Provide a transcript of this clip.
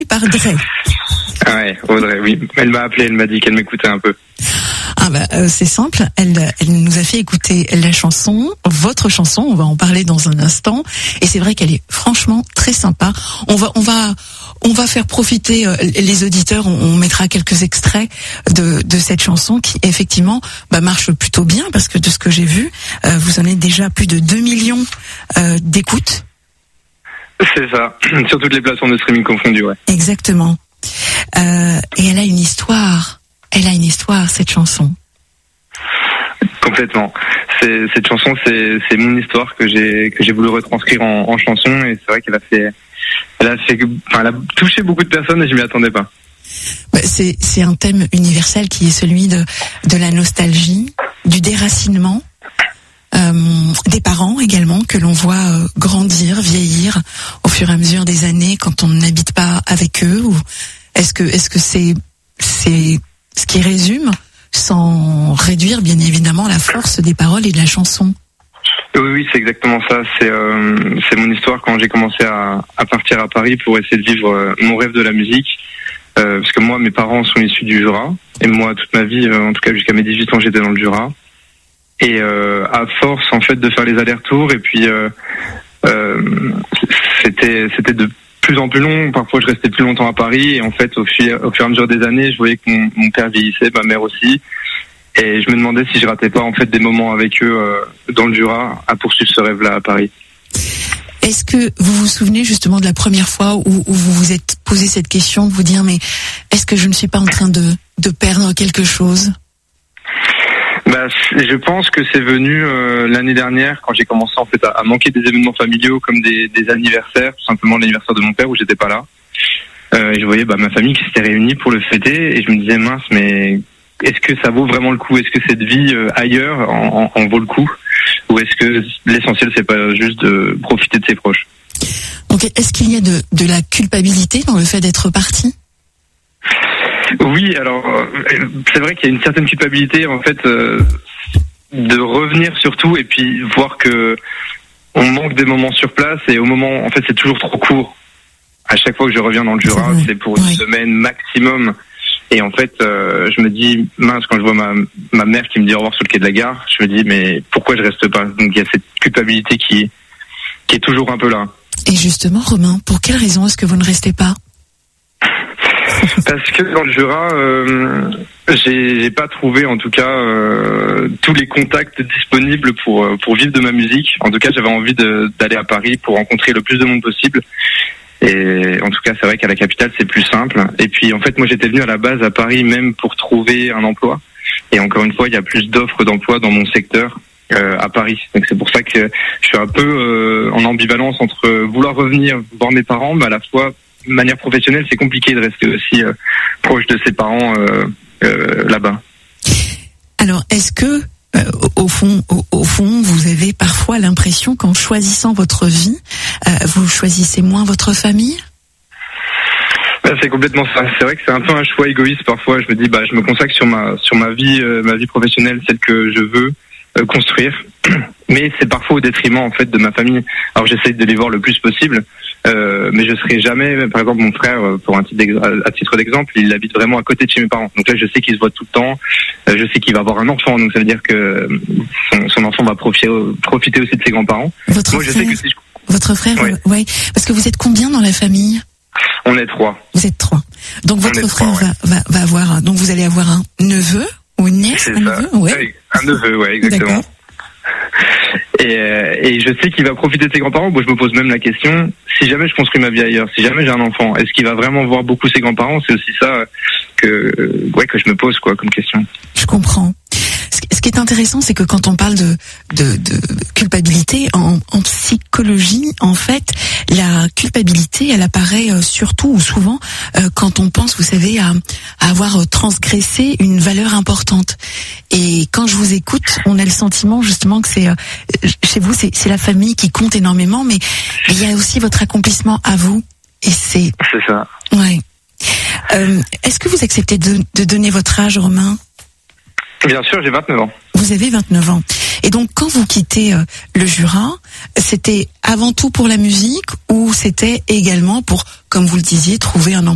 par Dre. Ah ouais, Audrey, oui. Elle m'a appelé, elle m'a dit qu'elle m'écoutait un peu. C'est simple, elle nous a fait écouter la chanson, votre chanson, on va en parler dans un instant, et c'est vrai qu'elle est franchement très sympa. On va faire profiter les auditeurs, on mettra quelques extraits de cette chanson qui effectivement marche plutôt bien, parce que de ce que j'ai vu, vous en êtes déjà plus de 2 millions d'écoutes. C'est ça, sur toutes les plateformes de streaming confondues, ouais. Exactement. Et elle a une histoire, cette chanson. Complètement. Cette chanson, c'est mon histoire que j'ai voulu retranscrire en chanson, et c'est vrai qu'elle a touché beaucoup de personnes et je m'y attendais pas. C'est un thème universel qui est celui de la nostalgie, du déracinement, des parents également que l'on voit grandir, vieillir au fur et à mesure des années quand on n'habite pas avec eux. Ou est-ce que c'est ce qui résume, sans réduire bien évidemment la force des paroles et de la chanson? Oui, c'est exactement ça. C'est mon histoire quand j'ai commencé à partir à Paris pour essayer de vivre mon rêve de la musique. Parce que moi, mes parents sont issus du Jura, et moi, toute ma vie, en tout cas jusqu'à mes 18 ans, j'étais dans le Jura. Et à force, en fait, de faire les allers-retours, et puis c'était de plus en plus long. Parfois, je restais plus longtemps à Paris, et en fait, au fur et à mesure des années, je voyais que mon père vieillissait, ma mère aussi, et je me demandais si je ratais pas en fait des moments avec eux dans le Jura à poursuivre ce rêve-là à Paris. Est-ce que vous vous souvenez justement de la première fois où vous vous êtes posé cette question, de vous dire mais est-ce que je ne suis pas en train de perdre quelque chose? Je pense que c'est venu l'année dernière quand j'ai commencé en fait à manquer des événements familiaux comme des anniversaires, tout simplement l'anniversaire de mon père où j'étais pas là. Et je voyais ma famille qui s'était réunie pour le fêter, et je me disais mince, mais est-ce que ça vaut vraiment le coup? Est-ce que cette vie ailleurs en vaut le coup? Ou est-ce que l'essentiel c'est pas juste de profiter de ses proches? Donc est-ce qu'il y a de la culpabilité dans le fait d'être parti? Oui, alors c'est vrai qu'il y a une certaine culpabilité en fait de revenir surtout, et puis voir que on manque des moments sur place, et au moment en fait c'est toujours trop court. À chaque fois que je reviens dans le Jura, c'est pour une semaine maximum. Et en fait, je me dis, mince, quand je vois ma mère qui me dit au revoir sur le quai de la gare, je me dis, mais pourquoi je reste pas? Donc il y a cette culpabilité qui est toujours un peu là. Et justement, Romain, pour quelle raison est-ce que vous ne restez pas? Parce que dans le Jura, j'ai pas trouvé, en tout cas, tous les contacts disponibles pour vivre de ma musique. En tout cas, j'avais envie d'aller à Paris pour rencontrer le plus de monde possible. Et en tout cas, c'est vrai qu'à la capitale, c'est plus simple. Et puis, en fait, moi, j'étais venu à la base à Paris même pour trouver un emploi. Et encore une fois, il y a plus d'offres d'emploi dans mon secteur à Paris. Donc, c'est pour ça que je suis un peu en ambivalence entre vouloir revenir voir mes parents, mais à la fois, de manière professionnelle, c'est compliqué de rester aussi proche de ses parents là-bas. Alors, est-ce que au fond, vous avez parfois l'impression qu'en choisissant votre vie, vous choisissez moins votre famille? C'est complètement ça. C'est vrai que c'est un peu un choix égoïste parfois. Je me dis, je me consacre sur ma vie professionnelle, celle que je veux construire. Mais c'est parfois au détriment en fait de ma famille. Alors j'essaie de les voir le plus possible, mais je serai jamais. Par exemple, mon frère, à titre d'exemple, il habite vraiment à côté de chez mes parents. Donc là, je sais qu'il se voit tout le temps. Je sais qu'il va avoir un enfant, donc ça veut dire que son enfant va profiter aussi de ses grands-parents. Votre frère, oui. Parce que vous êtes combien dans la famille? On est 3. Vous êtes 3. Donc votre frère va avoir. Donc vous allez avoir un neveu ou une nièce? C'est ça. Un neveu, ouais, exactement. D'accord. Et je sais qu'il va profiter de ses grands-parents. Moi, je me pose même la question, si jamais je construis ma vie ailleurs, si jamais j'ai un enfant, est-ce qu'il va vraiment voir beaucoup ses grands-parents? C'est aussi ça que je me pose comme question. Je comprends. Ce qui est intéressant, c'est que quand on parle de culpabilité en psychologie, en fait, la culpabilité, elle apparaît surtout ou souvent quand on pense, vous savez, à avoir transgressé une valeur importante. Et quand je vous écoute, on a le sentiment justement que c'est chez vous, c'est la famille qui compte énormément, mais il y a aussi votre accomplissement à vous. Et c'est ça. Ouais. Est-ce que vous acceptez de donner votre âge, Romain? Bien sûr, j'ai 29 ans. Vous avez 29 ans. Et donc, quand vous quittez le Jura, c'était avant tout pour la musique ou c'était également pour, comme vous le disiez, trouver un emploi?